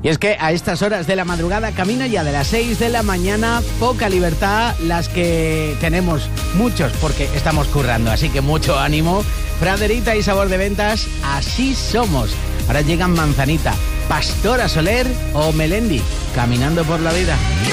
Y es que a estas horas de la madrugada, camino ya de las 6 de la mañana, poca libertad las que tenemos muchos porque estamos currando, así que mucho ánimo. Praderita y Sabor de Ventas, así somos. Ahora llegan Manzanita, Pastora Soler o Melendi, Caminando por la Vida.